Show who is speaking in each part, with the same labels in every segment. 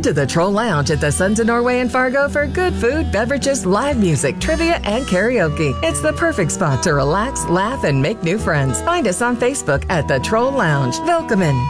Speaker 1: Head to the Troll Lounge at the Sons of Norway in Fargo for good food, beverages, live music, trivia, and karaoke. It's the perfect spot to relax, laugh, and make new friends. Find us on Facebook at the Troll Lounge. Welcome.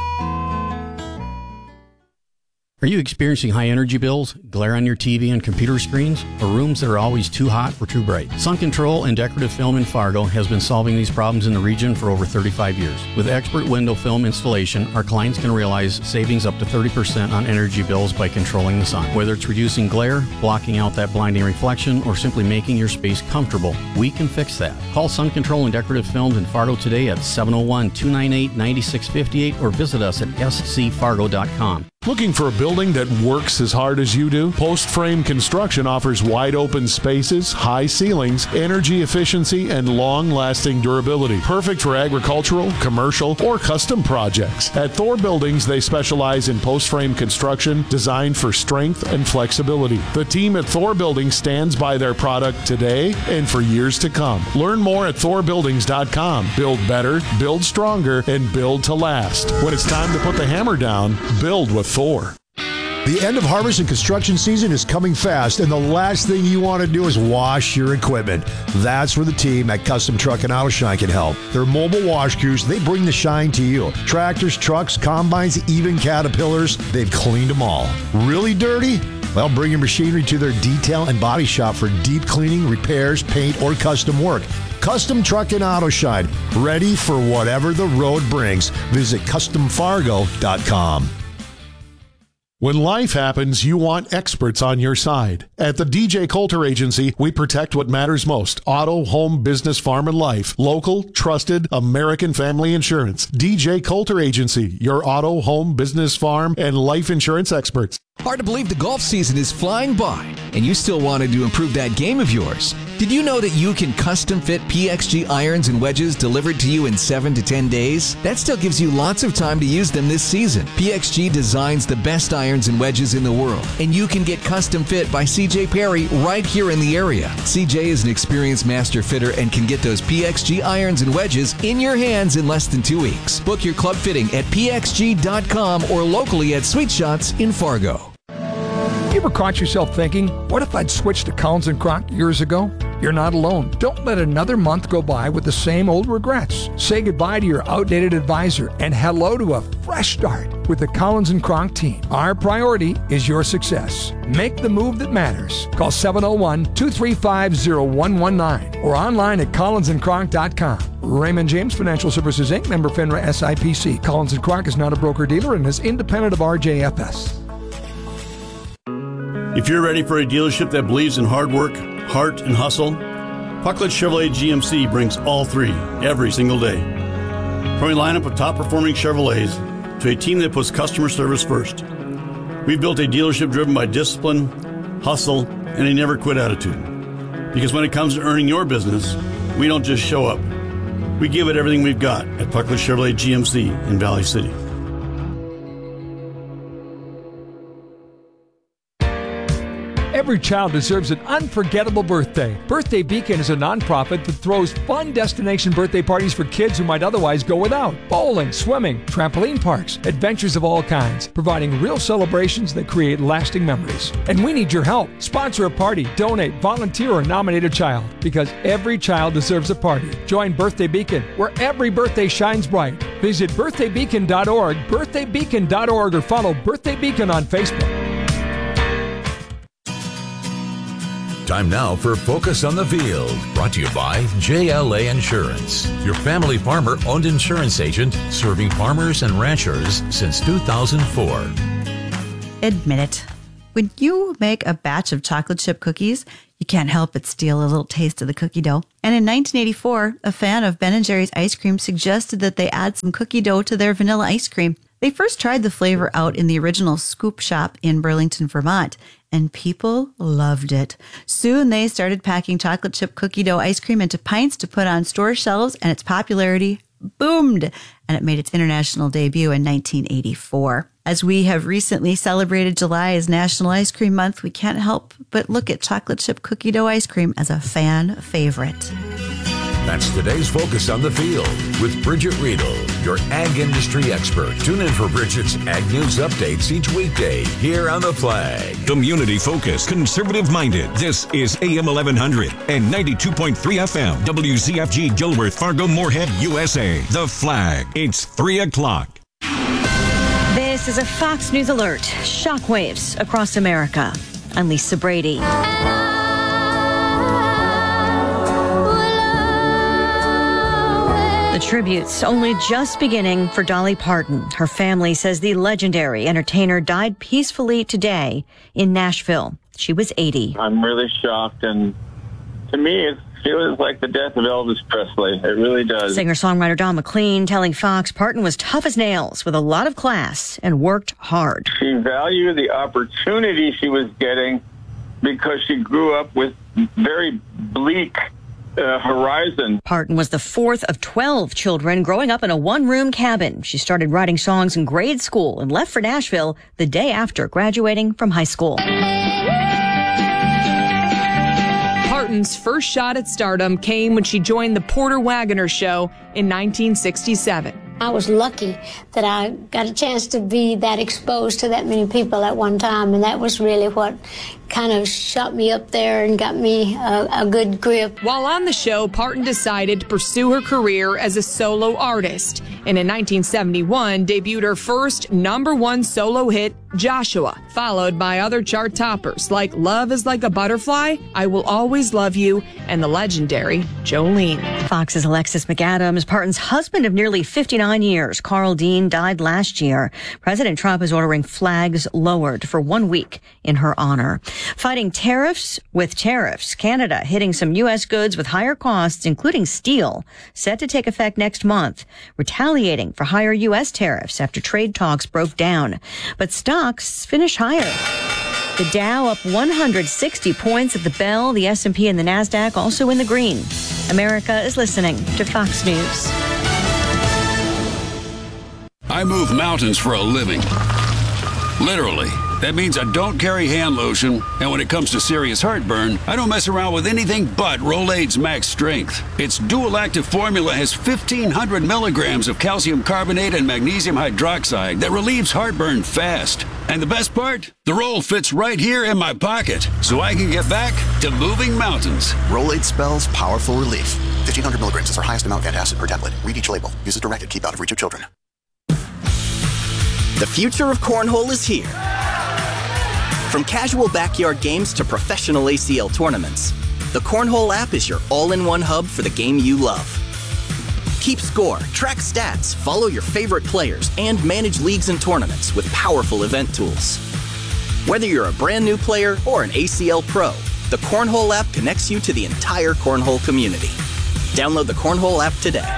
Speaker 2: Are you experiencing high energy bills, glare on your TV and computer screens, or rooms that are always too hot or too bright? Sun Control and Decorative Film in Fargo has been solving these problems in the region for over 35 years. With expert window film installation, our clients can realize savings up to 30% on energy bills by controlling the sun. Whether it's reducing glare, blocking out that blinding reflection, or simply making your space comfortable, we can fix that. Call Sun Control and Decorative Films in Fargo today at 701-298-9658 or visit us at scfargo.com.
Speaker 3: Looking for a building that works as hard as you do? Post Frame Construction offers wide open spaces, high ceilings, energy efficiency, and long-lasting durability. Perfect for agricultural, commercial, or custom projects. At Thor Buildings, they specialize in post frame construction designed for strength and flexibility. The team at Thor Buildings stands by their product today and for years to come. Learn more at thorbuildings.com. Build better, build stronger, and build to last. When it's time to put the hammer down, build with Thor.
Speaker 4: The end of harvest and construction season is coming fast, and the last thing you want to do is wash your equipment. That's where the team at Custom Truck and Auto Shine can help. Their mobile wash crews, they bring the shine to you. Tractors, trucks, combines, even Caterpillars, they've cleaned them all. Really dirty? Well, bring your machinery to their detail and body shop for deep cleaning, repairs, paint, or custom work. Custom Truck and Auto Shine, ready for whatever the road brings. Visit CustomFargo.com.
Speaker 3: When life happens, you want experts on your side. At the DJ Coulter Agency, we protect what matters most. Auto, home, business, farm, and life. Local, trusted, American family insurance. DJ Coulter Agency, your auto, home, business, farm, and life insurance experts.
Speaker 5: Hard to believe the golf season is flying by, and you still wanted to improve that game of yours. Did you know that you can custom fit PXG irons and wedges delivered to you in 7 to 10 days? That still gives you lots of time to use them this season. PXG designs the best irons and wedges in the world, and you can get custom fit by CJ Perry right here in the area. CJ is an experienced master fitter and can get those PXG irons and wedges in your hands in less than 2 weeks. Book your club fitting at pxg.com or locally at Sweet Shots in Fargo.
Speaker 6: You ever caught yourself thinking, what if I'd switched to Collins & Kronk years ago? You're not alone. Don't let another month go by with the same old regrets. Say goodbye to your outdated advisor and hello to a fresh start with the Collins & Kronk team. Our priority is your success. Make the move that matters. Call 701-235-0119 or online at collinsandkronk.com. Raymond James Financial Services, Inc., member FINRA SIPC. Collins & Kronk is not a broker-dealer and is independent of RJFS.
Speaker 7: If you're ready for a dealership that believes in hard work, heart, and hustle, Pucklet Chevrolet GMC brings all three every single day. From a lineup of top-performing Chevrolets to a team that puts customer service first, we've built a dealership driven by discipline, hustle, and a never-quit attitude. Because when it comes to earning your business, we don't just show up. We give it everything we've got at Pucklet Chevrolet GMC in Valley City.
Speaker 6: Every child deserves an unforgettable birthday. Birthday Beacon is a nonprofit that throws fun destination birthday parties for kids who might otherwise go without. Bowling, swimming, trampoline parks, adventures of all kinds, providing real celebrations that create lasting memories. And we need your help. Sponsor a party, donate, volunteer, or nominate a child, because every child deserves a party. Join Birthday Beacon, where every birthday shines bright. Visit birthdaybeacon.org, birthdaybeacon.org, or follow Birthday Beacon on Facebook.
Speaker 8: Time now for Focus on the Field, brought to you by JLA Insurance, your family farmer-owned insurance agent serving farmers and ranchers since 2004.
Speaker 9: Admit it. When you make a batch of chocolate chip cookies, you can't help but steal a little taste of the cookie dough. And in 1984, a fan of Ben & Jerry's ice cream suggested that they add some cookie dough to their vanilla ice cream. They first tried the flavor out in the original Scoop Shop in Burlington, Vermont, and people loved it. Soon they started packing chocolate chip cookie dough ice cream into pints to put on store shelves, and its popularity boomed, and it made its international debut in 1984. As we have recently celebrated July as National Ice Cream Month, we can't help but look at chocolate chip cookie dough ice cream as a fan favorite.
Speaker 8: That's today's Focus on the Field with Bridget Riedel, your ag industry expert. Tune in for Bridget's Ag News updates each weekday here on The Flag.
Speaker 10: Community focused, conservative minded. This is AM 1100 and 92.3 FM. WZFG Gilworth, Fargo, Moorhead, USA. The Flag. It's 3 o'clock.
Speaker 11: This is a Fox News alert. Shockwaves across America. I'm Lisa Brady. The tributes only just beginning for Dolly Parton. Her family says the legendary entertainer died peacefully today in Nashville. She was 80.
Speaker 12: I'm really shocked, and to me, it feels like the death of Elvis Presley. It really does.
Speaker 11: Singer-songwriter Don McLean telling Fox Parton was tough as nails with a lot of class and worked hard.
Speaker 12: She valued the opportunity she was getting because she grew up with very bleak horizon.
Speaker 11: Parton was the fourth of 12 children growing up in a one-room cabin. She started writing songs in grade school and left for Nashville the day after graduating from high school.
Speaker 13: Parton's first shot at stardom came when she joined the Porter Wagoner Show in 1967.
Speaker 14: I was lucky that I got a chance to be that exposed to that many people at one time, and that was really what kind of shot me up there and got me a good grip.
Speaker 13: While on the show, Parton decided to pursue her career as a solo artist, and in 1971 debuted her first #1 solo hit, Joshua, followed by other chart toppers like Love is Like a Butterfly, I Will Always Love You, and the legendary Jolene.
Speaker 11: Fox's Alexis McAdams, Parton's husband of nearly 59 years, Carl Dean, died last year. President Trump is ordering flags lowered for 1 week in her honor. Fighting tariffs with tariffs. Canada hitting some U.S. goods with higher costs, including steel, set to take effect next month, retaliating for higher U.S. tariffs after trade talks broke down. But stocks finish higher. The Dow up 160 points at the bell. The S&P and the NASDAQ also in the green. America is listening to Fox News.
Speaker 15: I move mountains for a living. Literally. That means I don't carry hand lotion, and when it comes to serious heartburn, I don't mess around with anything but Rolaids Max Strength. Its dual-active formula has 1,500 milligrams of calcium carbonate and magnesium hydroxide that relieves heartburn fast. And the best part? The roll fits right here in my pocket, so I can get back to moving mountains.
Speaker 16: Rolaids spells powerful relief. 1,500 milligrams is our highest amount of antacid per tablet. Read each label. Use as directed. Keep out of reach of children.
Speaker 17: The future of cornhole is here. From casual backyard games to professional ACL tournaments, the Cornhole app is your all-in-one hub for the game you love. Keep score, track stats, follow your favorite players, and manage leagues and tournaments with powerful event tools. Whether you're a brand new player or an ACL pro, the Cornhole app connects you to the entire cornhole community. Download the Cornhole app today.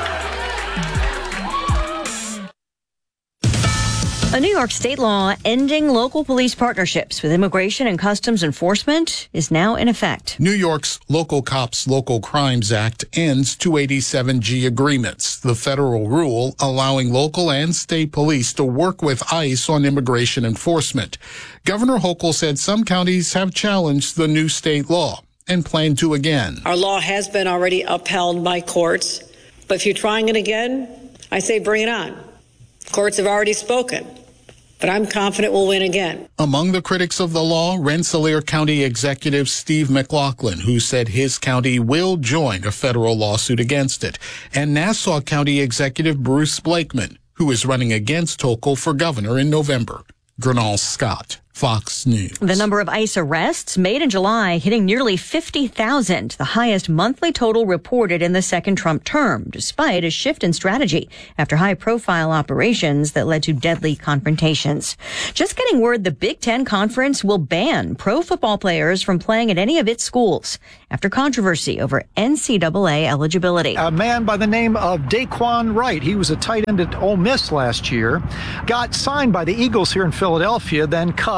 Speaker 11: A New York state law ending local police partnerships with Immigration and Customs Enforcement is now in effect.
Speaker 18: New York's Local Cops, Local Crimes Act ends 287G agreements, the federal rule allowing local and state police to work with ICE on immigration enforcement. Governor Hochul said some counties have challenged the new state law and plan to again.
Speaker 19: Our law has been already upheld by courts, but if you're trying it again, I say bring it on. Courts have already spoken. But I'm confident we'll win again.
Speaker 18: Among the critics of the law, Rensselaer County Executive Steve McLaughlin, who said his county will join a federal lawsuit against it, and Nassau County Executive Bruce Blakeman, who is running against Hochul for governor in November. Gernal Scott, Fox News.
Speaker 11: The number of ICE arrests made in July hitting nearly 50,000, the highest monthly total reported in the second Trump term, despite a shift in strategy after high-profile operations that led to deadly confrontations. Just getting word the Big Ten Conference will ban pro football players from playing at any of its schools after controversy over NCAA eligibility.
Speaker 20: A man by the name of Daquan Wright, he was a tight end at Ole Miss last year, got signed by the Eagles here in Philadelphia, then cut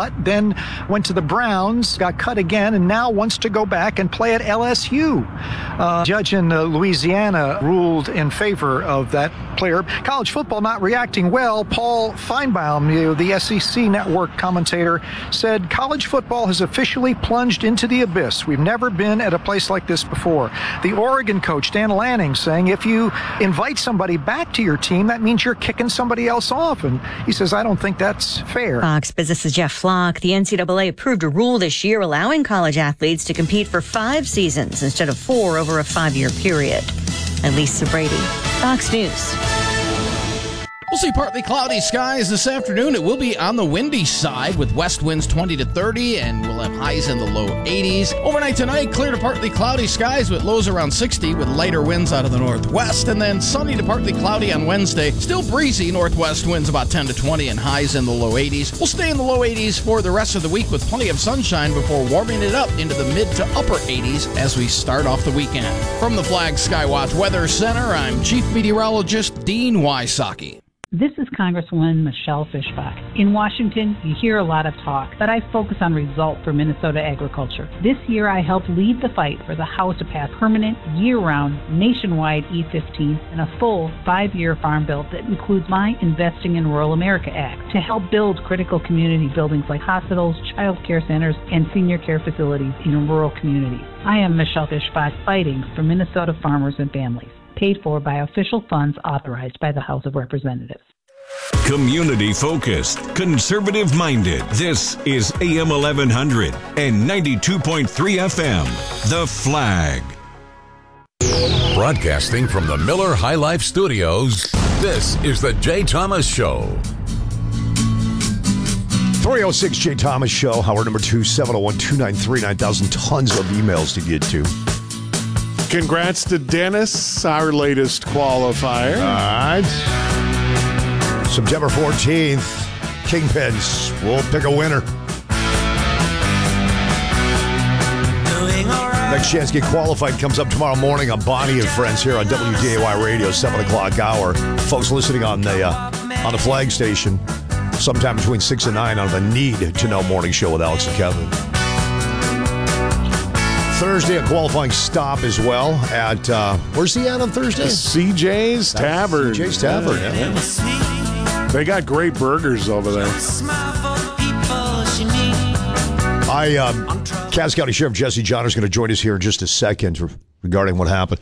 Speaker 20: cut, then went to the Browns, got cut again, and now wants to go back and play at LSU. Judge in Louisiana ruled in favor of that player. College football not reacting well. Paul Feinbaum, the SEC network commentator, said college football has officially plunged into the abyss. We've never been at a place like this before. The Oregon coach, Dan Lanning, saying if you invite somebody back to your team, that means you're kicking somebody else off. And he says, I don't think that's fair.
Speaker 11: Fox Business's Jeff Flock. The NCAA approved a rule this year allowing college athletes to compete for 5 seasons instead of 4 over a 5-year period. And Lisa Brady, Fox News.
Speaker 21: We'll see partly cloudy skies this afternoon. It will be on the windy side with west winds 20 to 30, and we'll have highs in the low 80s. Overnight tonight, clear to partly cloudy skies with lows around 60 with lighter winds out of the northwest, and then sunny to partly cloudy on Wednesday. Still breezy, northwest winds about 10 to 20 and highs in the low 80s. We'll stay in the low 80s for the rest of the week with plenty of sunshine before warming it up into the mid to upper 80s as we start off the weekend. From the Flag Skywatch Weather Center, I'm Chief Meteorologist Dean Wysocki.
Speaker 22: This is Congresswoman Michelle Fischbach. In Washington, you hear a lot of talk, but I focus on results for Minnesota agriculture. This year, I helped lead the fight for the House to pass permanent, year-round, nationwide E-15 and a full 5-year farm bill that includes my Investing in Rural America Act to help build critical community buildings like hospitals, child care centers, and senior care facilities in rural communities. I am Michelle Fischbach, fighting for Minnesota farmers and families. Paid for by official funds authorized by the House of Representatives.
Speaker 10: Community focused, conservative minded. This is AM 1100 and 92.3 FM. The Flag.
Speaker 8: Broadcasting from the Miller High Life Studios, this is the Jay Thomas Show.
Speaker 4: 306 Jay Thomas Show, hour number 2, 701-293-9000. Tons of emails to get to.
Speaker 3: Congrats to Dennis, our latest qualifier.
Speaker 4: All right. September 14th, Kingpins. We'll pick a winner. Next chance to get qualified comes up tomorrow morning on Bonnie and Friends here on WDAY Radio, 7 o'clock hour. Folks listening on the Flag Station, sometime between 6 and 9 on the Need to Know Morning Show with Alex and Kevin. Thursday, a qualifying stop as well at, where's he at on Thursday?
Speaker 3: CJ's Tavern.
Speaker 4: CJ's Tavern, yeah.
Speaker 3: They got great burgers over there.
Speaker 4: Cass County Sheriff Jesse John is going to join us here in just a second regarding what happened.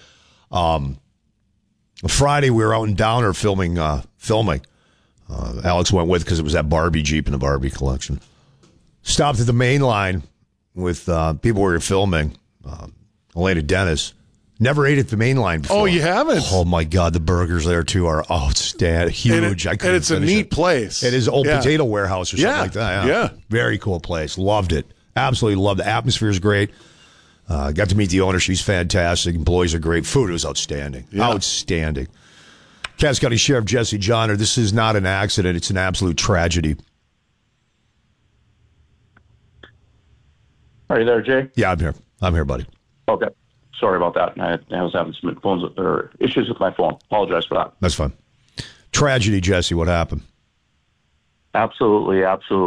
Speaker 4: Friday, we were out in Downer filming. Alex went with because it was that Barbie Jeep in the Barbie collection. Stopped at the main line with people we were filming. Elena Dennis. Never ate at the main line before.
Speaker 3: Oh, you haven't?
Speaker 4: Oh, my God. The burgers there, too, are outstanding. Huge.
Speaker 3: And it's a neat place.
Speaker 4: It is Old Potato Warehouse or something like that.
Speaker 3: Yeah.
Speaker 4: Very cool place. Loved it. Absolutely loved it. The atmosphere is great. Got to meet the owner. She's fantastic. Employees are great. Food was outstanding. Yeah. Outstanding. Cass County Sheriff Jesse Johnner, this is not an accident. It's an absolute tragedy.
Speaker 23: Are you there, Jay?
Speaker 4: Yeah, I'm here, buddy.
Speaker 23: Okay. Sorry about that. I was having some issues with my phone. Apologize for that.
Speaker 4: That's fine. Tragedy, Jesse. What happened?
Speaker 23: Absolutely.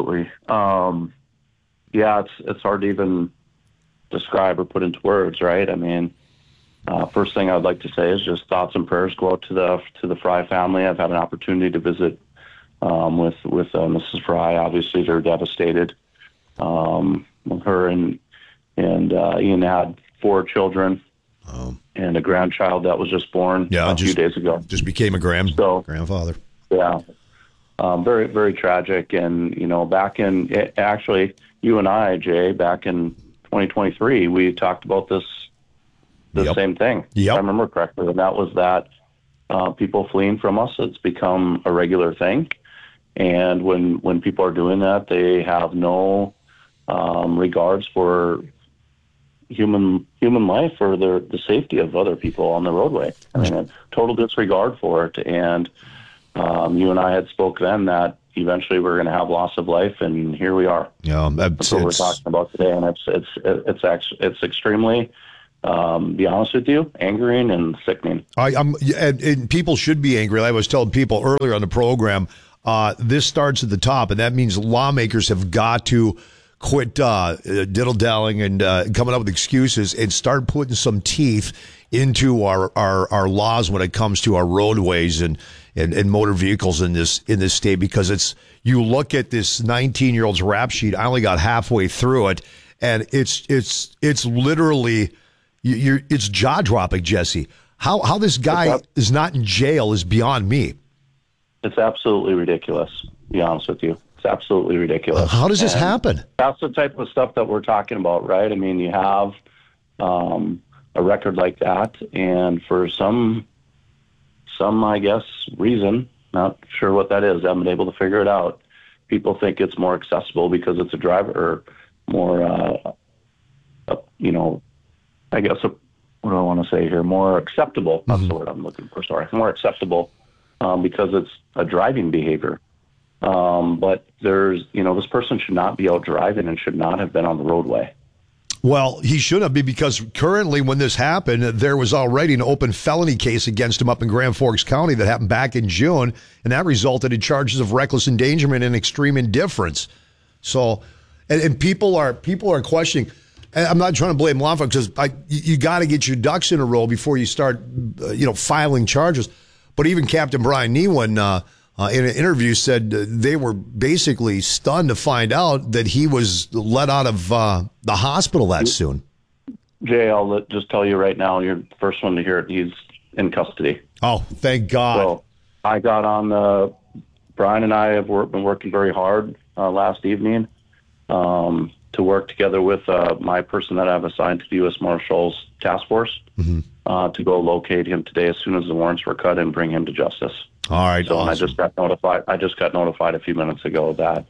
Speaker 23: Yeah, it's hard to even describe or put into words, right? I mean, first thing I'd like to say is just thoughts and prayers go out to the Fry family. I've had an opportunity to visit with Mrs. Fry. Obviously, they're devastated. Her and Ian had 4 children and a grandchild that was just born a few days ago.
Speaker 4: Just became a grandfather.
Speaker 23: Yeah. Very, very tragic. And, actually, you and I, Jay, back in 2023, we talked about the same thing. If I remember correctly. And that was that people fleeing from us, it's become a regular thing. And when people are doing that, they have no regards for human life or the safety of other people on the roadway. I mean, a total disregard for it. And you and I had spoke then that eventually we're going to have loss of life, and here we are.
Speaker 4: Yeah,
Speaker 23: that's what we're talking about today, and it's extremely, be honest with you, angering and sickening.
Speaker 4: And people should be angry. I was telling people earlier on the program, this starts at the top, and that means lawmakers have got to quit diddle-dallying and coming up with excuses and start putting some teeth into our laws when it comes to our roadways and motor vehicles in this state, because you look at this 19-year-old's rap sheet. I only got halfway through it, and it's literally it's jaw-dropping, Jesse. How this guy is not in jail is beyond me. It's absolutely ridiculous, to be honest with you. It's absolutely ridiculous. How does this happen? That's the type of stuff that we're talking about, right? I mean, you have a record like that, and for some, I guess, reason, not sure what that is, I haven't been able to figure it out, people think it's more accessible because it's a driver, or more, I guess, what do I want to say here? More acceptable. That's the word I'm looking for. Sorry. More acceptable because it's a driving behavior. But this person should not be out driving and should not have been on the roadway. Well, he shouldn't be, because currently when this happened, there was already an open felony case against him up in Grand Forks County that happened back in June, and that resulted in charges of reckless endangerment and extreme indifference. So, and people are questioning. I'm not trying to blame law enforcement, because you got to get your ducks in a row before you start, filing charges. But even Captain Brian Newen, in an interview, said they were basically stunned to find out that he was let out of the hospital that soon. Jay, I'll just tell you right now, you're the first one to hear it. He's in custody. Oh, thank God. So I got on Brian and I have been working very hard last evening to work together with my person that I've assigned to the U.S. Marshals Task Force to go locate him today as soon as the warrants were cut and bring him to justice. All right. So awesome. I just got notified a few minutes ago that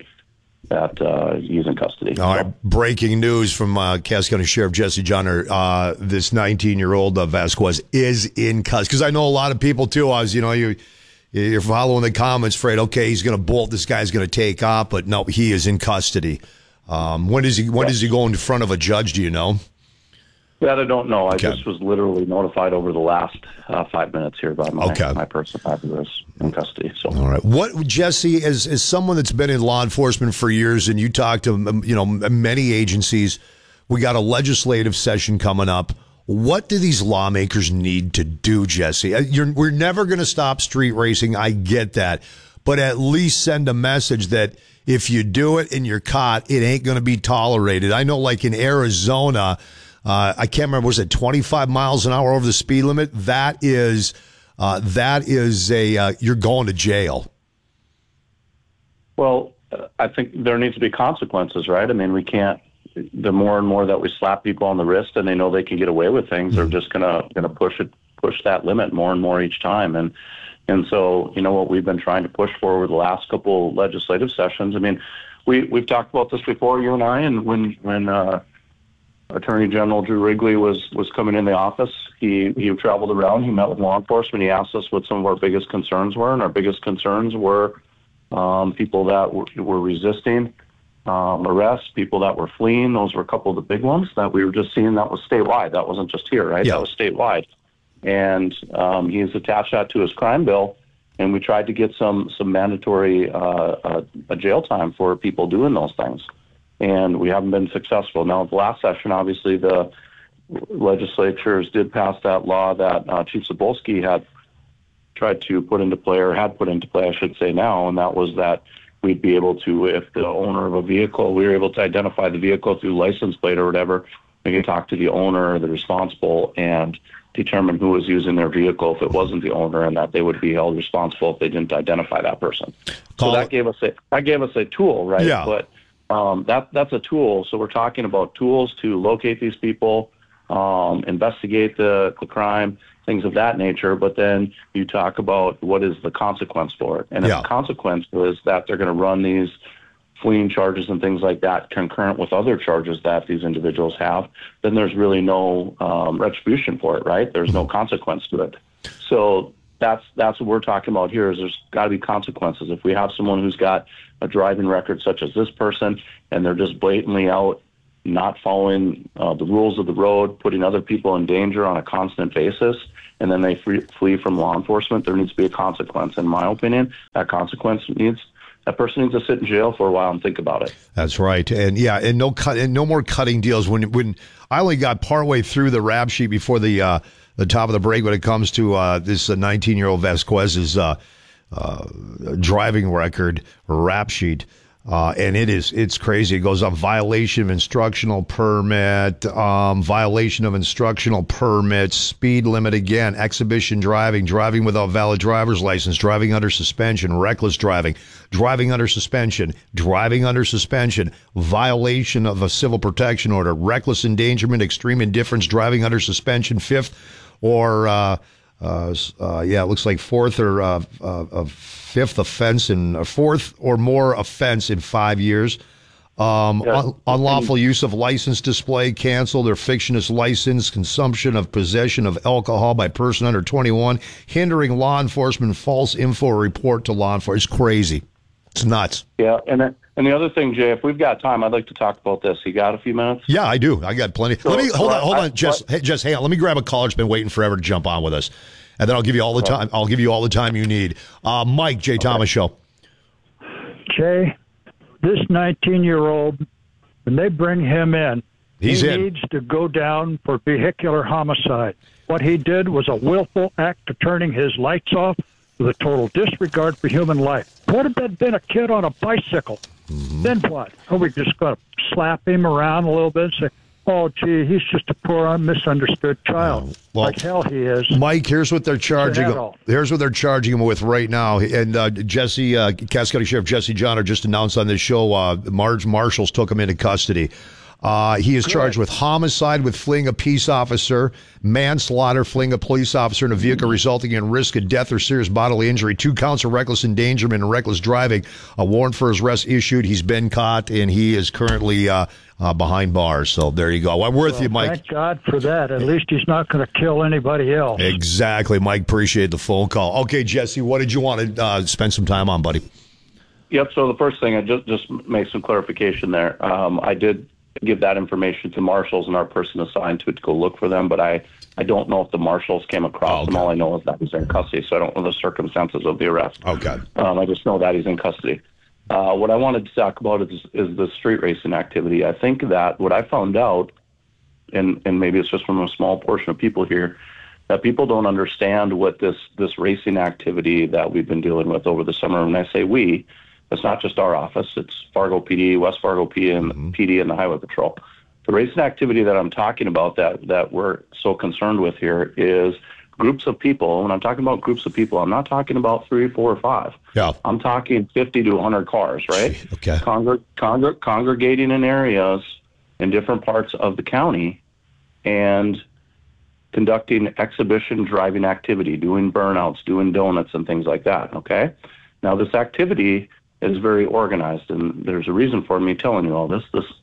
Speaker 4: he's in custody. All right. Breaking news from Cass County Sheriff Jesse Johnner. This 19-year-old Vasquez is in custody. Because I know a lot of people too. You're following the comments, afraid, okay, he's going to bolt. This guy's going to take off, but no, he is in custody. When does he go in front of a judge? Do you know? That I don't know. I just was literally notified over the last 5 minutes here by my person who is in custody. So, all right. What, Jesse, as someone that's been in law enforcement for years, and you talk to many agencies, we got a legislative session coming up. What do these lawmakers need to do, Jesse? We're never going to stop street racing. I get that, but at least send a message that if you do it and you're caught, it ain't going to be tolerated. I know, like in Arizona. I can't remember, was it 25 miles an hour over the speed limit? That is you're going to jail. Well, I think there needs to be consequences, right? I mean, we can't, the more and more that we slap people on the wrist and they know they can get away with things, they're just gonna push that limit more and more each time. And so, what we've been trying to push for over the last couple legislative sessions. I mean, we've talked about this before, you and I, and when Attorney General Drew Wrigley was coming in the office. He traveled around. He met with law enforcement. He asked us what some of our biggest concerns were, and our biggest concerns were people that were resisting arrest, people that were fleeing. Those were a couple of the big ones that we were just seeing. That was statewide. That wasn't just here, right? Yeah. That was statewide. And he's attached that to his crime bill, and we tried to get some mandatory a jail time for people doing those things. And we haven't been successful. Now, the last session, obviously, the legislatures did pass that law that Chief Cebulski had tried to put into play, or had put into play, I should say now, and that was that we'd be able to, if the owner of a vehicle, we were able to identify the vehicle through license plate or whatever, we could talk to the owner or the responsible and determine who was using their vehicle if it wasn't the owner, and that they would be held responsible if they didn't identify that person. So that gave us a tool, right? Yeah. But that's a tool. So we're talking about tools to locate these people, investigate the crime, things of that nature. But then you talk about what is the consequence for it. And if the consequence is that they're going to run these fleeing charges and things like that concurrent with other charges that these individuals have, then there's really no retribution for it, right? There's no consequence to it. So that's what we're talking about here, is there's got to be consequences. If we have someone who's got a driving record such as this person, and they're just blatantly out
Speaker 23: not following the rules of the road, putting other people in danger on a constant basis, and then they flee from law enforcement, there needs to be a consequence. In my opinion, that person needs to sit in jail for a while and think about it.
Speaker 4: That's right. And no more cutting deals. When I only got partway through the rap sheet before the top of the break when it comes to this 19-year-old Vasquez's driving record rap sheet. And it's crazy. It goes on violation of instructional permit, speed limit again, exhibition driving, driving without valid driver's license, driving under suspension, reckless driving, driving under suspension, violation of a civil protection order, reckless endangerment, extreme indifference, driving under suspension, fifth or it looks like fourth or fifth offense in fourth or more offense in 5 years. Unlawful use of license display, canceled or fictitious license, consumption of possession of alcohol by person under 21, hindering law enforcement, false info or report to law enforcement. It's crazy. It's nuts.
Speaker 23: Yeah, and the other thing, Jay, if we've got time, I'd like to talk about this. You got a few minutes?
Speaker 4: Yeah, I do. I got plenty.
Speaker 23: So,
Speaker 4: hold on, Jess, hang on. Let me grab a caller that's been waiting forever to jump on with us, and then I'll give you all the time. I'll give you all the time you need. Mike, Jay Thomas Show.
Speaker 1: Jay, this 19-year-old, when they bring him in, he needs to go down for vehicular homicide. What he did was a willful act of turning his lights off with a total disregard for human life. What if that been a kid on a bicycle? Mm-hmm. Then what? Are we just going to slap him around a little bit and say, oh, gee, he's just a poor, misunderstood child. Like hell he is.
Speaker 4: Mike, here's what they're charging him. Here's what they're charging him with right now. And Jesse, Cass County Sheriff Jesse Johnner just announced on this show, marshals took him into custody. He is charged with homicide with fleeing a peace officer, manslaughter, fleeing a police officer in a vehicle resulting in risk of death or serious bodily injury, 2 counts of reckless endangerment and reckless driving. A warrant for his arrest issued. He's been caught, and he is currently behind bars. So there you go. I'm with you, Mike.
Speaker 1: Thank God for that. At least he's not going to kill anybody else.
Speaker 4: Exactly, Mike. Appreciate the phone call. Okay, Jesse, what did you want to spend some time on, buddy?
Speaker 23: Yep. So the first thing, I just make some clarification there. I did give that information to marshals and our person assigned to it to go look for them, but I don't know if the marshals came across them. All I know is that he's in custody, so I don't know the circumstances of the arrest.
Speaker 4: Okay.
Speaker 23: I just know that he's in custody. What I wanted to talk about is the street racing activity. I think that what I found out, and maybe it's just from a small portion of people here, that people don't understand what this racing activity that we've been dealing with over the summer. When I say we, it's not just our office. It's Fargo PD, West Fargo PD, and the Highway Patrol. The racing activity that I'm talking about that we're so concerned with here is groups of people. When I'm talking about groups of people, I'm not talking about 3, 4, or 5.
Speaker 4: Yeah.
Speaker 23: I'm talking 50 to 100 cars, right?
Speaker 4: Okay.
Speaker 23: Congregating in areas in different parts of the county and conducting exhibition driving activity, doing burnouts, doing donuts, and things like that, okay? Now, this activity is very organized, and there's a reason for me telling you all this.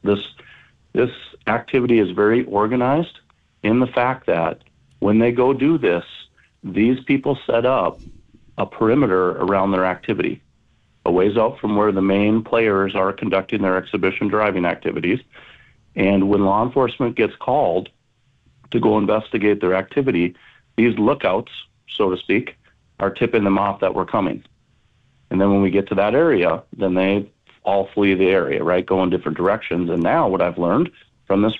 Speaker 23: This activity is very organized in the fact that when they go do this, these people set up a perimeter around their activity, a ways out from where the main players are conducting their exhibition driving activities. And when law enforcement gets called to go investigate their activity, these lookouts, so to speak, are tipping them off that we're coming. And then when we get to that area, then they all flee the area, right? Go in different directions. And now what I've learned from this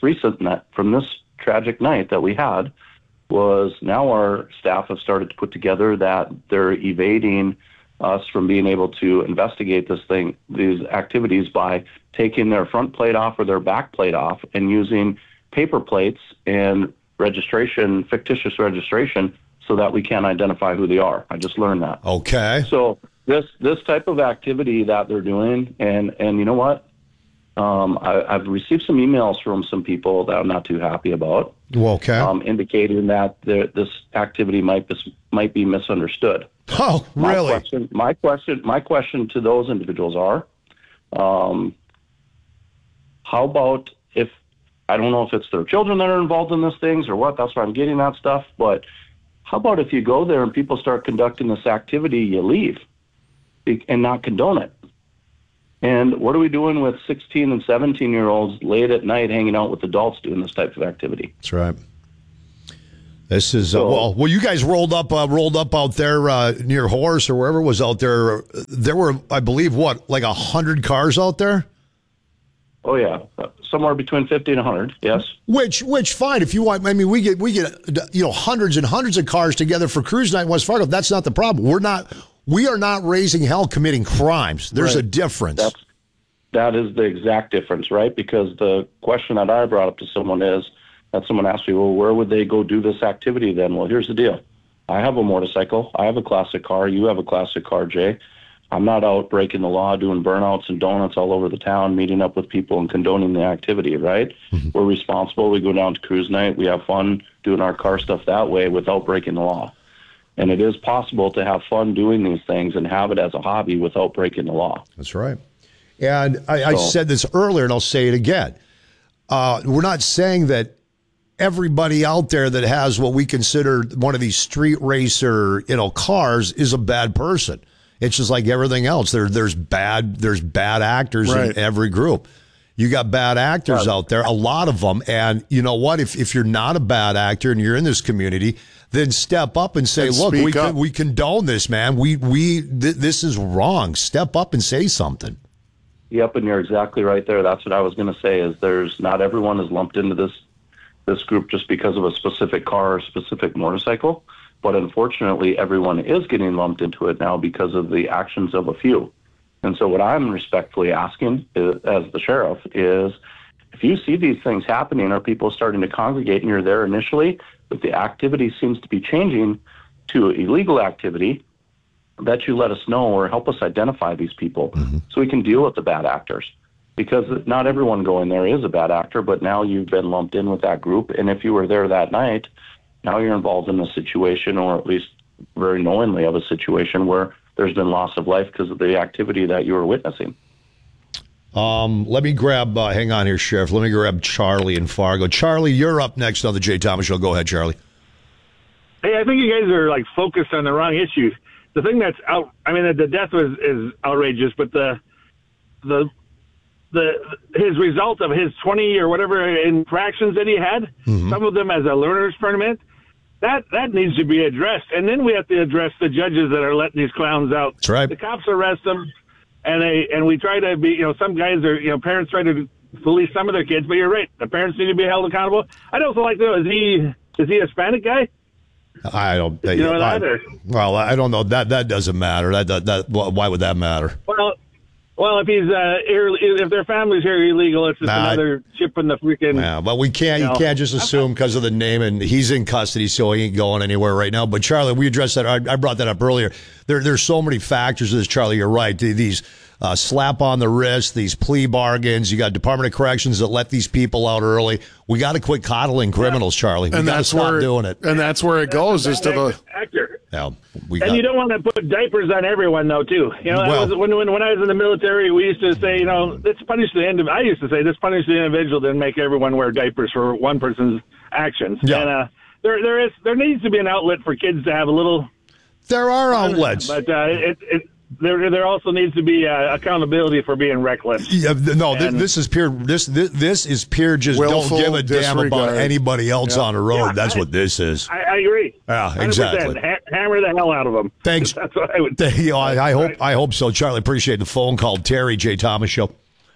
Speaker 23: tragic night that we had was now our staff have started to put together that they're evading us from being able to investigate these activities by taking their front plate off or their back plate off and using paper plates and fictitious registration, so that we can't identify who they are. I just learned that.
Speaker 4: Okay.
Speaker 23: So this type of activity that they're doing, and you know what? I've received some emails from some people that I'm not too happy about.
Speaker 4: Okay.
Speaker 23: Indicating that this activity might be misunderstood.
Speaker 4: Oh, really?
Speaker 23: My question to those individuals are, how about if, I don't know if it's their children that are involved in these things or what, that's why I'm getting that stuff, but how about if you go there and people start conducting this activity, you leave and not condone it? And what are we doing with 16 and 17-year-olds late at night hanging out with adults doing this type of activity?
Speaker 4: That's right. This is well. You guys rolled up out there near Horace or wherever it was out there. There were, I believe, like 100 cars out there.
Speaker 23: Oh yeah, somewhere between 50 and 100. Yes.
Speaker 4: Which fine if you want. I mean, we get hundreds and hundreds of cars together for cruise night in West Fargo. That's not the problem. We are not raising hell committing crimes. There's a difference.
Speaker 23: That is the exact difference, right? Because the question that I brought up to someone is that someone asked me, well, where would they go do this activity then? Well, here's the deal. I have a motorcycle. I have a classic car. You have a classic car, Jay. I'm not out breaking the law, doing burnouts and donuts all over the town, meeting up with people and condoning the activity, right? Mm-hmm. We're responsible. We go down to cruise night. We have fun doing our car stuff that way without breaking the law. And it is possible to have fun doing these things and have it as a hobby without breaking the law.
Speaker 4: That's right. And I said this earlier, and I'll say it again. We're not saying that everybody out there that has what we consider one of these street racer, cars is a bad person. It's just like everything else. There's bad actors in every group. You got bad actors out there, a lot of them. And you know what? If you're not a bad actor and you're in this community, then step up and say, look, we condone this, man. This is wrong. Step up and say something.
Speaker 23: Yep, and you're exactly right there. That's what I was going to say is not everyone is lumped into this group just because of a specific car or specific motorcycle. But unfortunately, everyone is getting lumped into it now because of the actions of a few. And so what I'm respectfully asking as the sheriff is, if you see these things happening, are people starting to congregate and you're there initially, but the activity seems to be changing to illegal activity, that you let us know or help us identify these people so we can deal with the bad actors. Because not everyone going there is a bad actor, but now you've been lumped in with that group. And if you were there that night, now you're involved in a situation, or at least very knowingly of a situation where there's been loss of life because of the activity that you were witnessing.
Speaker 4: Let me grab, hang on here, Sheriff. Let me grab Charlie in Fargo. Charlie, you're up next on the Jay Thomas Show. Go ahead, Charlie.
Speaker 2: Hey, I think you guys are focused on the wrong issue. The thing that's the death is outrageous, but his result of his 20 or whatever infractions that he had, some of them as a learner's permit, that needs to be addressed. And then we have to address the judges that are letting these clowns out.
Speaker 4: That's right.
Speaker 2: The cops arrest them, and we try to be, some guys are, parents try to police some of their kids, but you're right. The parents need to be held accountable. I'd also like to know, is he a Hispanic guy?
Speaker 4: I don't.
Speaker 2: Well,
Speaker 4: I don't know. That doesn't matter. Why would that matter?
Speaker 2: Well, if he's if their family's here illegal, it's just another chip in the freaking.
Speaker 4: Yeah, but we can't. You can't just assume because of the name, and he's in custody, so he ain't going anywhere right now. But Charlie, we addressed that. I brought that up earlier. There's so many factors to this, Charlie. You're right. These slap on the wrist, these plea bargains. You got Department of Corrections that let these people out early. We got to quit coddling criminals, Charlie. We got to stop doing it.
Speaker 3: And that's where it goes. Is to the
Speaker 2: actor.
Speaker 4: Yeah,
Speaker 2: you don't want to put diapers on everyone, though, too. When I was in the military, we used to say, let's punish the individual. I used to say, let's punish the individual, then make everyone wear diapers for one person's actions.
Speaker 4: Yeah.
Speaker 2: And there needs to be an outlet for kids to have a little.
Speaker 4: There are outlets,
Speaker 2: but there also needs to be accountability for being reckless.
Speaker 4: Yeah, this is pure. This is pure. Just
Speaker 3: willful
Speaker 4: don't give a damn
Speaker 3: disregard.
Speaker 4: about anybody else on the road.
Speaker 2: Yeah,
Speaker 4: That's what this is.
Speaker 2: I agree.
Speaker 4: Yeah, exactly.
Speaker 2: Hammer the hell out of them.
Speaker 4: Thanks.
Speaker 2: That's what I would.
Speaker 4: I hope so, Charlie. Appreciate the phone call. Terry, Jay Thomas Show.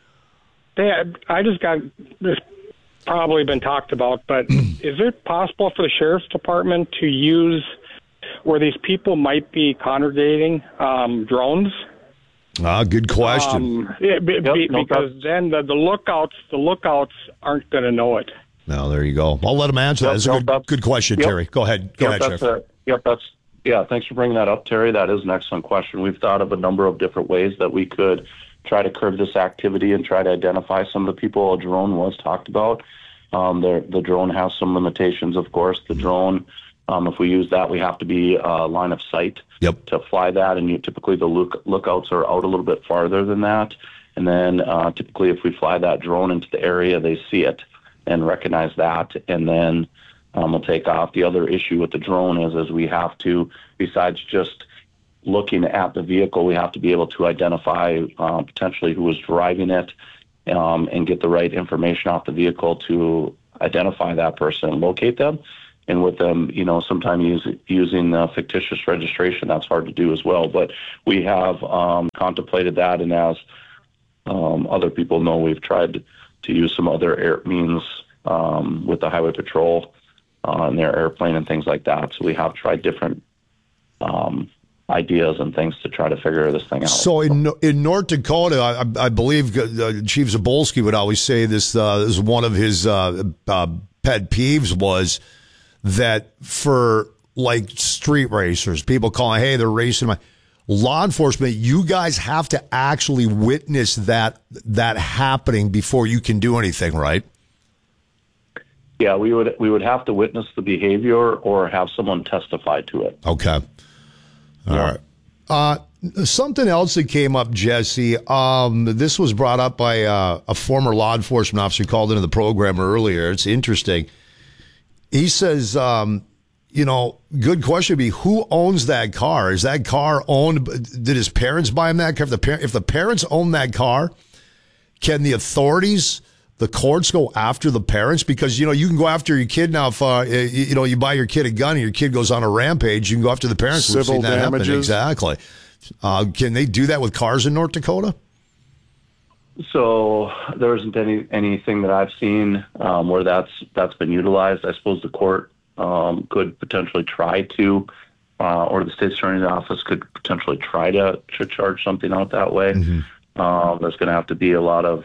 Speaker 5: Dad, I just got this. Probably been talked about, but is it possible for the sheriff's department to use where these people might be congregating drones?
Speaker 4: Good question.
Speaker 5: Because then the lookouts aren't going to know it.
Speaker 4: No, there you go. I'll let them answer that. That's a good question, Terry. Go ahead. Go ahead, Sheriff.
Speaker 23: Thanks for bringing that up, Terry. That is an excellent question. We've thought of a number of different ways that we could try to curb this activity and try to identify some of the people a drone was talked about. The drone has some limitations, of course. The drone, if we use that, we have to be line of sight to fly that, and typically the lookouts are out a little bit farther than that. And then typically if we fly that drone into the area, they see it and recognize that, and then we'll take off. The other issue with the drone is we have to, besides just looking at the vehicle, we have to be able to identify potentially who was driving it and get the right information off the vehicle to identify that person and locate them. And with them, sometimes using fictitious registration, that's hard to do as well. But we have contemplated that, and as other people know, we've tried to use some other means with the Highway Patrol and their airplane and things like that. So we have tried different ideas and things to try to figure this thing out.
Speaker 4: So in North Dakota, I believe Chief Zabolski would always say this is one of his pet peeves was that for like street racers, people calling, hey, they're racing. Law enforcement, you guys have to actually witness that happening before you can do anything, right?
Speaker 23: Yeah, we would have to witness the behavior or have someone testify to it.
Speaker 4: Okay. All right. Something else that came up, Jesse, this was brought up by a former law enforcement officer who called into the program earlier. It's interesting. He says, good question would be, who owns that car? Is that car owned? Did his parents buy him that car? If the parents own that car, can the authorities, the courts, go after the parents? Because, you can go after your kid now. If, you buy your kid a gun and your kid goes on a rampage, you can go after the parents.
Speaker 3: Civil damages. Happen.
Speaker 4: Exactly. Can they do that with cars in North Dakota?
Speaker 23: So there isn't anything that I've seen where that's been utilized. I suppose the court could potentially try to, or the state attorney's office could potentially try to charge something out that way. Mm-hmm. There's going to have to be a lot of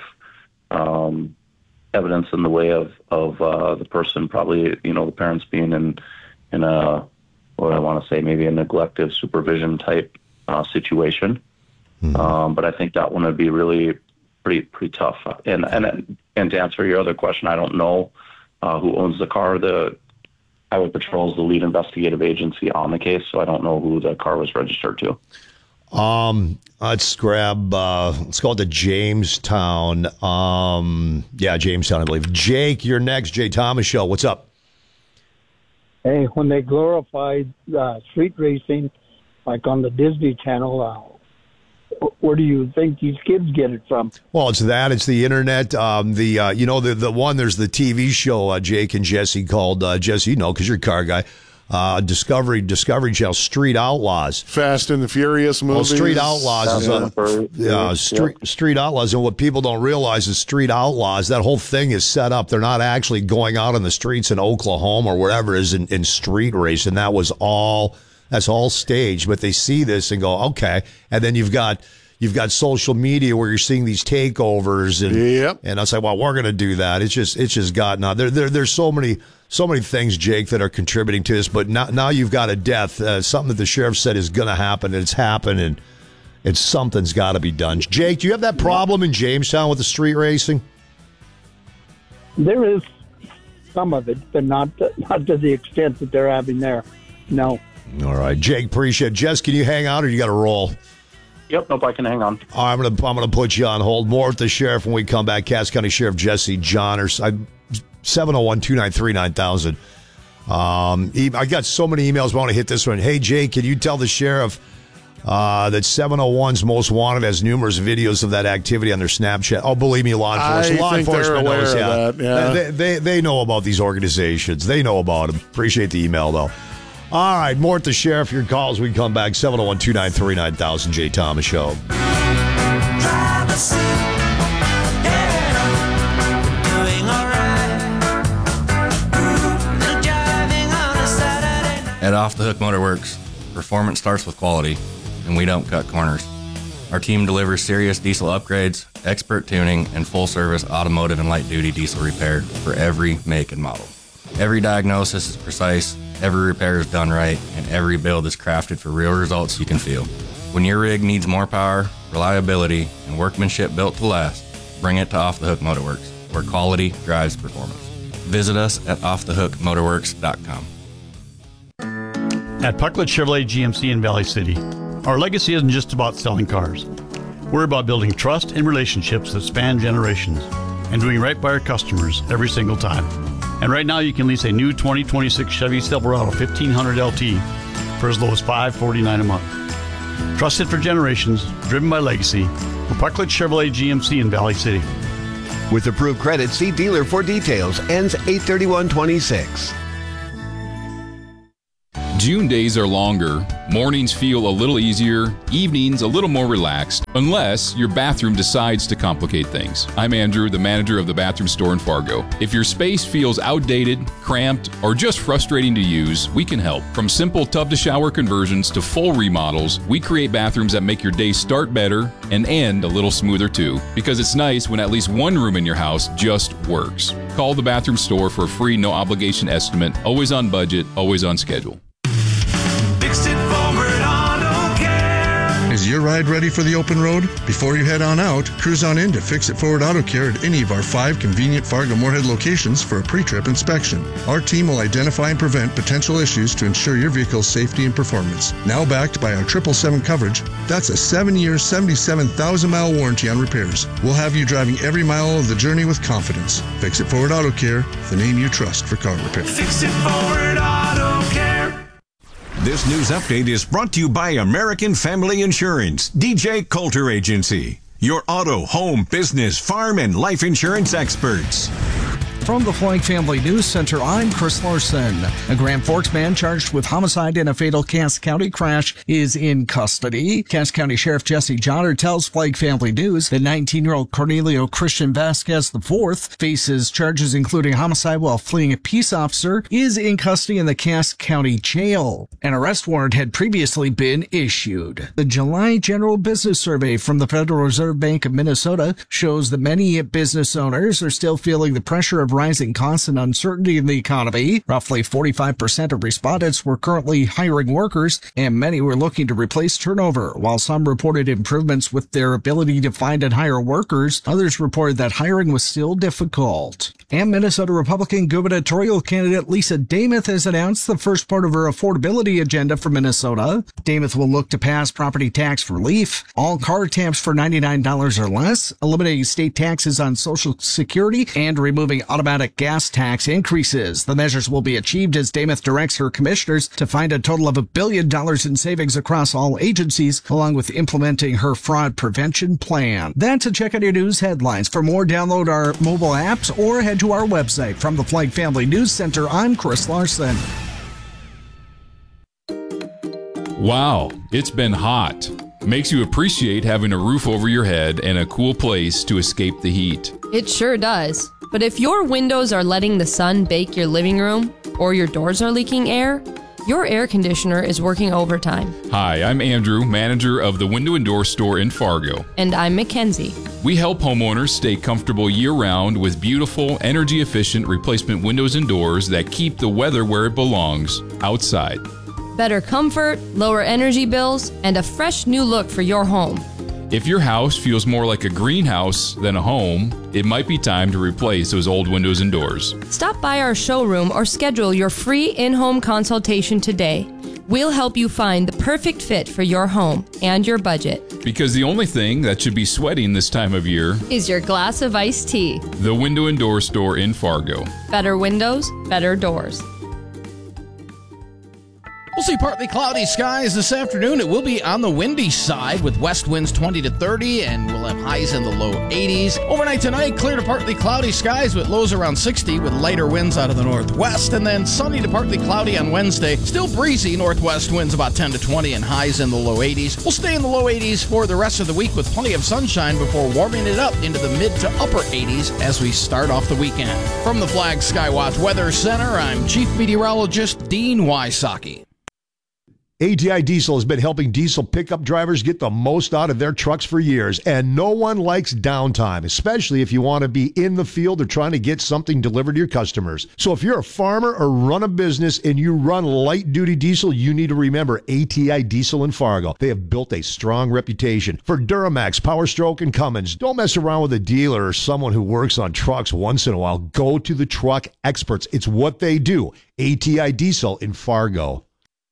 Speaker 23: evidence in the way of the person, probably, the parents being in a, what I want to say, maybe a neglective supervision type situation. Mm-hmm. But I think that one would be really pretty tough. And to answer your other question, I don't know who owns the car. The Highway Patrol is the lead investigative agency on the case, so I don't know who the car was registered to.
Speaker 4: Let's call it the Jamestown. Jamestown, I believe. Jake, you're next. Jay Thomas Show. What's up?
Speaker 6: Hey, when they glorified street racing, like on the Disney Channel, where do you think these kids get it from? Well,
Speaker 4: it's the internet. The one, there's the TV show Jake and Jesse called, Jesse, because you're a car guy, Discovery Channel, Street Outlaws.
Speaker 3: Fast and the Furious movies.
Speaker 4: Well, Street Outlaws Street Outlaws. And what people don't realize is Street Outlaws, that whole thing is set up. They're not actually going out on the streets in Oklahoma or wherever it is in street racing. That's all staged, but they see this and go, okay. And then you've got social media where you're seeing these takeovers and I say, well, we're going to do that. It's just gotten out. There's so many things, Jake, that are contributing to this, but now you've got a death, something that the sheriff said is going to happen, and it's happened, and something's got to be done. Jake, do you have that problem in Jamestown with the street racing?
Speaker 6: There is some of it, but not to the extent that they're having there. No.
Speaker 4: All right, Jake, appreciate it. Jess, can you hang out or you got to roll?
Speaker 23: Yep, nope, I can hang on.
Speaker 4: All right, I'm gonna put you on hold. More with the sheriff when we come back. Cass County Sheriff Jesse Johners, 701-293-9000. I got so many emails. I want to hit this one. Hey, Jake, can you tell the sheriff that 701's Most Wanted has numerous videos of that activity on their Snapchat? Oh, believe me, law enforcement knows.
Speaker 3: Yeah. That,
Speaker 4: they know about these organizations. They know about them. Appreciate the email, though. All right, more at the sheriff. Your calls, we come back. 701-293-9000, Jay Thomas Show.
Speaker 7: At Off the Hook Motorworks, performance starts with quality, and we don't cut corners. Our team delivers serious diesel upgrades, expert tuning, and full-service automotive and light-duty diesel repair for every make and model. Every diagnosis is precise, every repair is done right, and every build is crafted for real results you can feel. When your rig needs more power, reliability, and workmanship built to last, bring it to Off the Hook Motorworks, where quality drives performance. Visit us at offthehookmotorworks.com.
Speaker 9: At Pucklet Chevrolet GMC in Valley City, our legacy isn't just about selling cars. We're about building trust and relationships that span generations and doing right by our customers every single time. And right now you can lease a new 2026 Chevy Silverado 1500 LT for as low as $549 a month. Trusted for generations, driven by legacy. We're Bucklet Chevrolet GMC in Valley City.
Speaker 12: With approved credit, see dealer for details. Ends 8/31/26.
Speaker 13: June days are longer, mornings feel a little easier, evenings a little more relaxed, unless your bathroom decides to complicate things. I'm Andrew, the manager of the bathroom store in Fargo. If your space feels outdated, cramped, or just frustrating to use, we can help. From simple tub-to-shower conversions to full remodels, we create bathrooms that make your day start better and end a little smoother too, because it's nice when at least one room in your house just works. Call the bathroom store for a free no-obligation estimate, always on budget, always on schedule.
Speaker 14: Is your ride ready for the open road? Before you head on out, cruise on in to Fix It Forward Auto Care at any of our 5 convenient Fargo-Moorhead locations for a pre-trip inspection. Our team will identify and prevent potential issues to ensure your vehicle's safety and performance. Now backed by our 777 coverage, that's a 7-year, 77,000-mile warranty on repairs. We'll have you driving every mile of the journey with confidence. Fix It Forward Auto Care, the name you trust for car repair.
Speaker 10: Fix It Forward Auto Care. This news update is brought to you by American Family Insurance, DJ Coulter Agency, your auto, home, business, farm, and life insurance experts.
Speaker 24: From the Flag Family News Center, I'm Chris Larson. A Grand Forks man charged with homicide in a fatal Cass County crash is in custody. Cass County Sheriff Jesse Johnner tells Flag Family News that 19-year-old Cornelio Christian Vasquez IV faces charges including homicide while fleeing a peace officer, is in custody in the Cass County Jail. An arrest warrant had previously been issued. The July General Business Survey from the Federal Reserve Bank of Minnesota shows that many business owners are still feeling the pressure of rising costs and uncertainty in the economy. Roughly 45% of respondents were currently hiring workers, and many were looking to replace turnover. While some reported improvements with their ability to find and hire workers, others reported that hiring was still difficult. And Minnesota Republican gubernatorial candidate Lisa Demuth has announced the first part of her affordability agenda for Minnesota. Demuth will look to pass property tax relief, all car tax for $99 or less, eliminating state taxes on Social Security, and removing automatic gas tax increases. The measures will be achieved as Demuth directs her commissioners to find a total of $1 billion in savings across all agencies, along with implementing her fraud prevention plan. That's a check on your news headlines. For more, download our mobile apps or head to our website. From the Flag Family News Center, I'm Chris Larson.
Speaker 13: Wow, it's been hot. Makes you appreciate having a roof over your head and a cool place to escape the heat.
Speaker 25: It sure does. But if your windows are letting the sun bake your living room, or your doors are leaking air, your air conditioner is working overtime.
Speaker 13: Hi, I'm Andrew, manager of the Window and Door Store in Fargo.
Speaker 25: And I'm Mackenzie.
Speaker 13: We help homeowners stay comfortable year-round with beautiful, energy-efficient replacement windows and doors that keep the weather where it belongs, outside.
Speaker 25: Better comfort, lower energy bills, and a fresh new look for your home.
Speaker 13: If your house feels more like a greenhouse than a home, it might be time to replace those old windows and doors.
Speaker 25: Stop by our showroom or schedule your free in-home consultation today. We'll help you find the perfect fit for your home and your budget.
Speaker 13: Because the only thing that should be sweating this time of year
Speaker 25: is your glass of iced tea.
Speaker 13: The Window and Door Store in Fargo.
Speaker 25: Better windows, better doors.
Speaker 21: We'll see partly cloudy skies this afternoon. It will be on the windy side with west winds 20 to 30, and we'll have highs in the low 80s. Overnight tonight, clear to partly cloudy skies with lows around 60 with lighter winds out of the northwest, and then sunny to partly cloudy on Wednesday. Still breezy, northwest winds about 10 to 20 and highs in the low 80s. We'll stay in the low 80s for the rest of the week with plenty of sunshine before warming it up into the mid to upper 80s as we start off the weekend. From the Flag Skywatch Weather Center, I'm Chief Meteorologist Dean Wysocki.
Speaker 4: ATI Diesel has been helping diesel pickup drivers get the most out of their trucks for years, and no one likes downtime, especially if you want to be in the field or trying to get something delivered to your customers. So if you're a farmer or run a business and you run light-duty diesel, you need to remember ATI Diesel in Fargo. They have built a strong reputation for Duramax, Power Stroke, and Cummins. Don't mess around with a dealer or someone who works on trucks once in a while. Go to the truck experts. It's what they do. ATI Diesel in Fargo.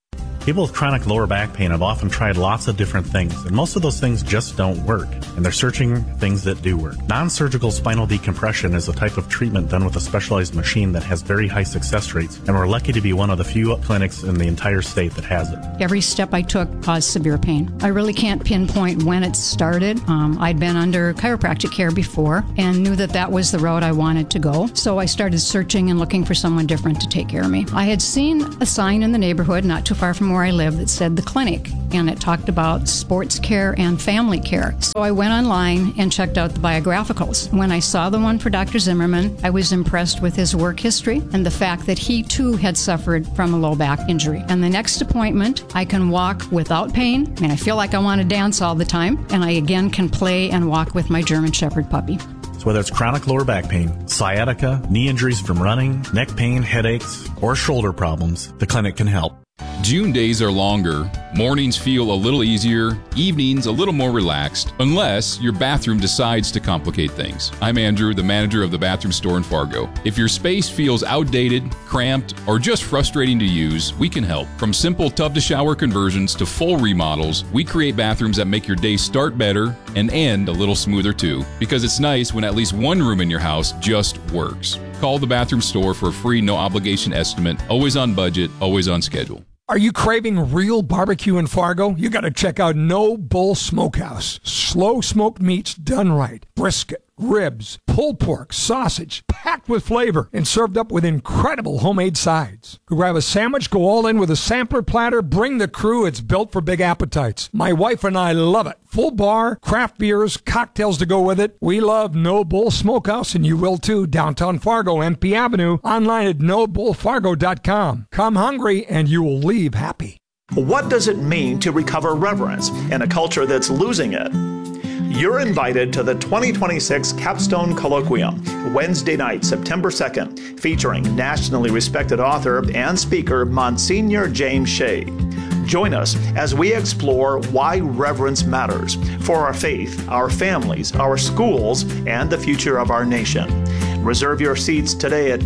Speaker 15: People with chronic lower back pain have often tried lots of different things, and most of those things just don't work, and they're searching things that do work. Non-surgical spinal decompression is a type of treatment done with a specialized machine that has very high success rates, and we're lucky to be one of the few clinics in the entire state that has it.
Speaker 16: Every step I took caused severe pain. I really can't pinpoint when it started. I'd been under chiropractic care before and knew that was the road I wanted to go, so I started searching and looking for someone different to take care of me. I had seen a sign in the neighborhood not too far from where I live that said the clinic, and it talked about sports care and family care. So I went online and checked out the biographicals. When I saw the one for Dr. Zimmerman, I was impressed with his work history and the fact that he too had suffered from a low back injury. And the next appointment, I can walk without pain, and I feel like I want to dance all the time, and I again can play and walk with my German Shepherd puppy.
Speaker 15: So whether it's chronic lower back pain, sciatica, knee injuries from running, neck pain, headaches, or shoulder problems, the clinic can help.
Speaker 13: June days are longer, mornings feel a little easier, evenings a little more relaxed, unless your bathroom decides to complicate things. I'm Andrew, the manager of the bathroom store in Fargo. If your space feels outdated, cramped, or just frustrating to use, we can help. From simple tub-to-shower conversions to full remodels, we create bathrooms that make your day start better and end a little smoother too, because it's nice when at least one room in your house just works. Call the bathroom store for a free no-obligation estimate, always on budget, always on schedule.
Speaker 17: Are you craving real barbecue in Fargo? You got to check out No Bull Smokehouse. Slow smoked meats done right. Brisket, ribs, pulled pork, sausage, packed with flavor, and served up with incredible homemade sides. Grab a sandwich, go all in with a sampler platter, bring the crew. It's built for big appetites. My wife and I love it. Full bar, craft beers, cocktails to go with it. We love No Bull Smokehouse, and you will too. Downtown Fargo, MP Avenue, online at nobullfargo.com. Come hungry, and you will leave happy.
Speaker 18: What does it mean to recover reverence in a culture that's losing it? You're invited to the 2026 Capstone Colloquium, Wednesday night, September 2nd, featuring nationally respected author and speaker Monsignor James Shea. Join us as we explore why reverence matters for our faith, our families, our schools, and the future of our nation. Reserve your seats today at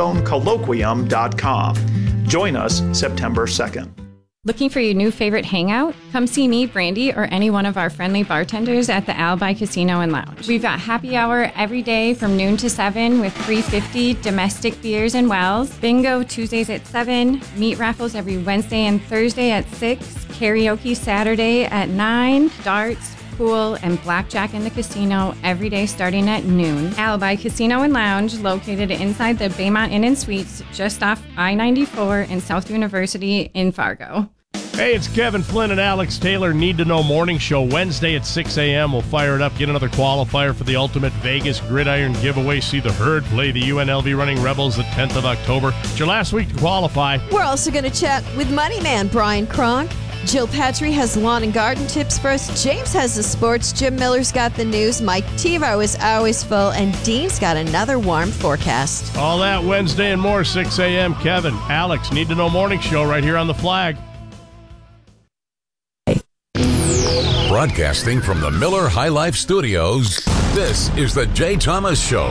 Speaker 18: capstonecolloquium.com. Join us September 2nd.
Speaker 19: Looking for your new favorite hangout? Come see me, Brandy, or any one of our friendly bartenders at the Alibi Casino and Lounge. We've got happy hour every day from noon to 7 with $3.50 domestic beers and wells. Bingo Tuesdays at 7. Meat raffles every Wednesday and Thursday at 6. Karaoke Saturday at 9. Darts, pool, and blackjack in the casino every day starting at noon. Alibi Casino and Lounge, located inside the Baymont Inn and Suites, just off I-94 in South University in Fargo.
Speaker 26: Hey, it's Kevin Flynn and Alex Taylor. Need to Know Morning Show Wednesday at 6 a.m. We'll fire it up, get another qualifier for the Ultimate Vegas Gridiron Giveaway. See the Herd play the UNLV Running Rebels the 10th of October. It's your last week to qualify.
Speaker 27: We're also going to chat with Money Man Brian Kronk. Jill Petrie has lawn and garden tips for us. James has the sports. Jim Miller's got the news. Mike TiVo is always full. And Dean's got another warm forecast.
Speaker 26: All that Wednesday and more, 6 a.m. Kevin, Alex, Need to Know Morning Show right here on The Flag.
Speaker 8: Broadcasting from the Miller High Life Studios, this is the Jay Thomas Show.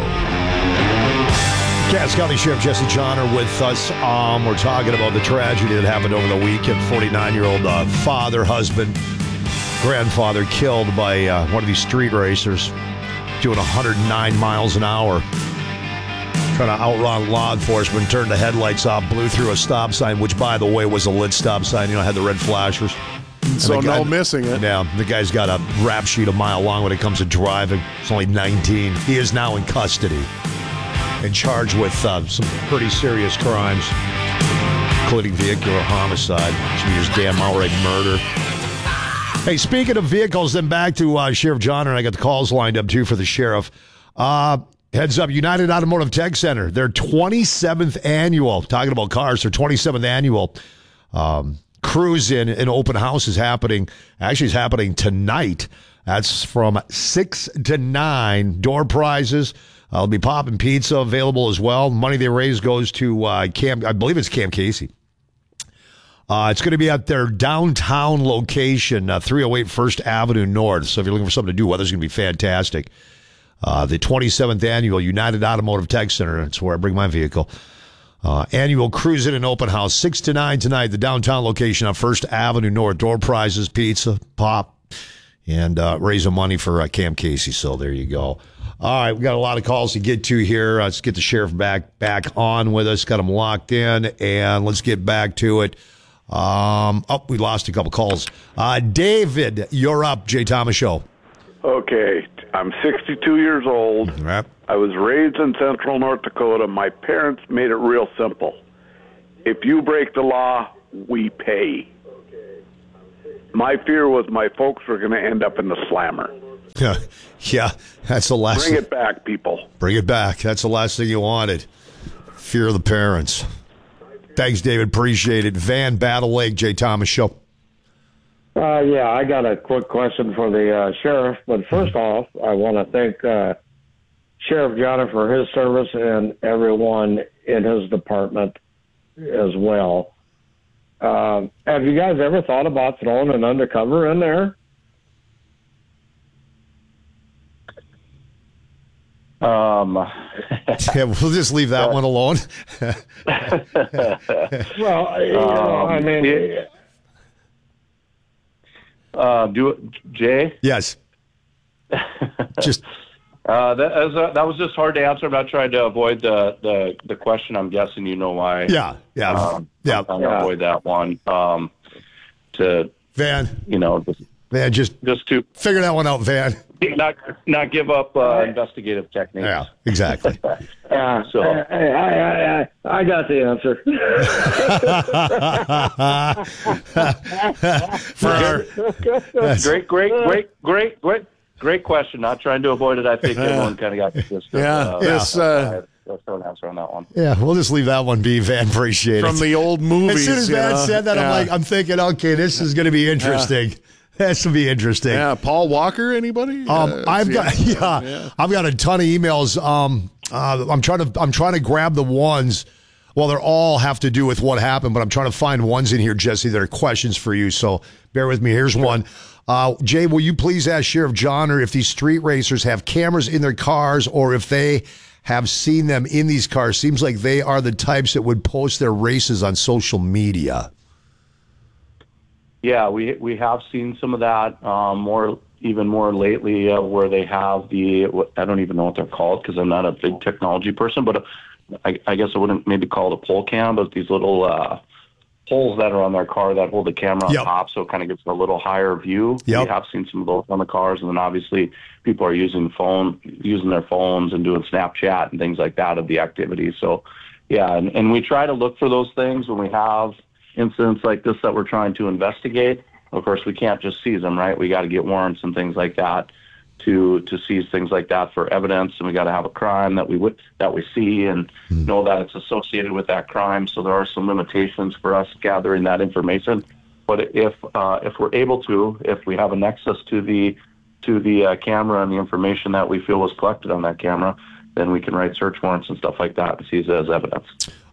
Speaker 4: Cass County Sheriff Jesse Johnner with us. We're talking about the tragedy that happened over the weekend. 49-year-old father, husband, grandfather killed by one of these street racers doing 109 miles an hour. Trying to outrun law enforcement, turned the headlights off, blew through a stop sign, which, by the way, was a lit stop sign. You know, had the red flashers.
Speaker 3: So no missing it.
Speaker 4: Yeah, the guy's got a rap sheet a mile long when it comes to driving. He's only 19. He is now in custody and charged with some pretty serious crimes, including vehicular homicide, which means damn outright murder. Hey, speaking of vehicles, then back to Sheriff Johnner, and I got the calls lined up, too, for the sheriff. Heads up, United Automotive Tech Center, their 27th annual, talking about cars, their 27th annual cruise-in and open house is happening. Actually, it's happening tonight. That's from 6 to 9. Door prizes. There'll be popping pizza available as well. Money they raise goes to Camp, I believe it's Camp Casey. It's going to be at their downtown location, 308 First Avenue North. So if you're looking for something to do, weather's going to be fantastic. The 27th annual United Automotive Tech Center. That's where I bring my vehicle. Annual Cruise In and Open House, 6 to 9 tonight, the downtown location on First Avenue North. Door prizes, pizza, pop, and raising money for Cam Casey. So there you go. All right, we got a lot of calls to get to here. Let's get the sheriff back on with us. Got him locked in, and let's get back to it. We lost a couple calls. David, you're up. Jay Thomas Show.
Speaker 1: Okay, I'm 62 years old.
Speaker 4: Right.
Speaker 1: I was raised in central North Dakota. My parents made it real simple. If you break the law, we pay. My fear was my folks were going to end up in the slammer.
Speaker 4: Yeah, that's the last
Speaker 1: Bring it back, people.
Speaker 4: Bring it back. That's the last thing you wanted. Fear of the parents. Thanks, David. Appreciate it. Van, Battle Lake, Jay Thomas Show.
Speaker 2: Yeah, I got a quick question for the sheriff. But first off, I want to thank Sheriff Johnner for his service and everyone in his department as well. Have you guys ever thought about throwing an undercover in there?
Speaker 4: Yeah, we'll just leave that one alone.
Speaker 2: Well, I mean...
Speaker 23: Jay?
Speaker 4: Yes.
Speaker 23: That was just hard to answer. I'm not trying to avoid the question. I'm guessing you know why.
Speaker 4: Yeah.
Speaker 23: I'm trying to avoid that one.
Speaker 4: Van, just
Speaker 23: to
Speaker 4: figure that one out, Van.
Speaker 23: Not give up investigative techniques.
Speaker 4: Yeah, exactly.
Speaker 2: Yeah,
Speaker 23: so
Speaker 2: I got the answer.
Speaker 23: Great question. Not trying to avoid it. I think everyone kind of got the gist. Let's throw an answer on that one.
Speaker 4: Yeah, we'll just leave that one be, Van. Appreciate it.
Speaker 3: From the old movies.
Speaker 4: As soon as Van said that, I'm thinking, okay, this is going to be interesting. Yeah. This will be interesting.
Speaker 3: Yeah, Paul Walker, anybody?
Speaker 4: I've got a ton of emails. I'm trying to grab the ones. Well, they all have to do with what happened, but I'm trying to find ones in here, Jesse, that are questions for you. So bear with me. Here's one. Jay, will you please ask Sheriff Johnner if these street racers have cameras in their cars or if they have seen them in these cars? Seems like they are the types that would post their races on social media.
Speaker 23: Yeah, we have seen some of that, even more lately, where they have I don't even know what they're called because I'm not a big technology person, but I guess I wouldn't maybe call it a pole cam, but these little poles that are on their car that hold the camera on top, so it kind of gives a little higher view.
Speaker 4: Yep.
Speaker 23: We have seen some of those on the cars, and then obviously people are using their phones and doing Snapchat and things like that of the activities. So, yeah, and we try to look for those things when we have incidents like this that we're trying to investigate. Of course, we can't just seize them, right? We got to get warrants and things like that to seize things like that for evidence, and we got to have a crime that we see and know that it's associated with that crime. So there are some limitations for us gathering that information. But if we're able to, if we have a nexus to the camera and the information that we feel was collected on that camera, then we can write search warrants and stuff like that and seize it as evidence.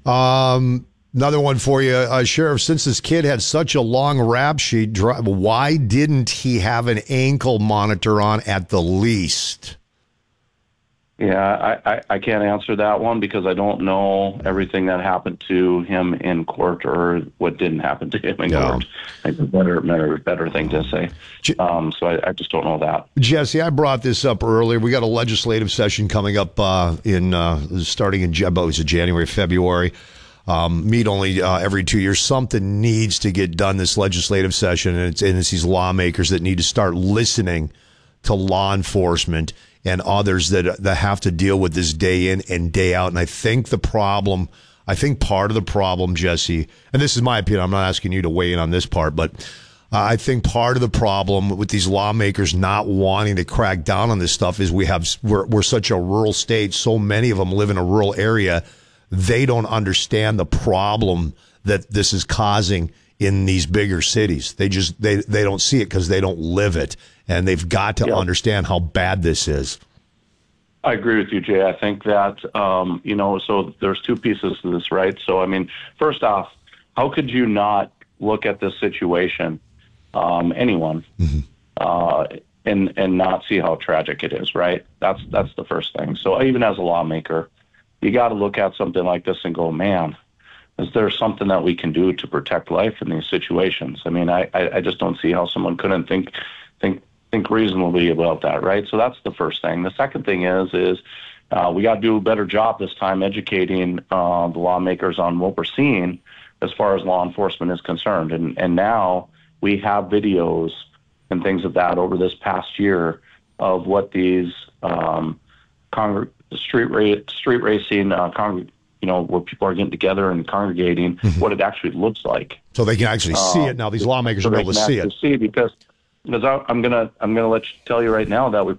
Speaker 4: Another one for you, Sheriff. Since this kid had such a long rap sheet, why didn't he have an ankle monitor on at the least?
Speaker 23: Yeah, I can't answer that one because I don't know everything that happened to him in court or what didn't happen to him in court. I think better thing to say. So I just don't know that.
Speaker 4: Jesse, I brought this up earlier. We got a legislative session coming up starting in January, February. Meet only every 2 years. Something needs to get done this legislative session, and it's these lawmakers that need to start listening to law enforcement and others that have to deal with this day in and day out. And I think part of the problem, Jesse, and this is my opinion, I'm not asking you to weigh in on this part, but I think part of the problem with these lawmakers not wanting to crack down on this stuff is we're such a rural state. So many of them live in a rural area. They don't understand the problem that this is causing in these bigger cities. They don't see it because they don't live it, and they've got to understand how bad this is.
Speaker 23: I agree with you, Jay. I think that, so there's two pieces to this, right? So, I mean, first off, how could you not look at this situation, anyone, and not see how tragic it is, right? That's the first thing. So even as a lawmaker, you got to look at something like this and go, man, is there something that we can do to protect life in these situations? I mean, I just don't see how someone couldn't think reasonably about that, right? So that's the first thing. The second thing is we got to do a better job this time educating the lawmakers on what we're seeing as far as law enforcement is concerned. And now we have videos and things of that over this past year of what these street racing, where people are getting together and congregating, what it actually looks like.
Speaker 4: So they can actually see it now. These lawmakers are able to see it.
Speaker 23: Because I'm gonna tell you right now that we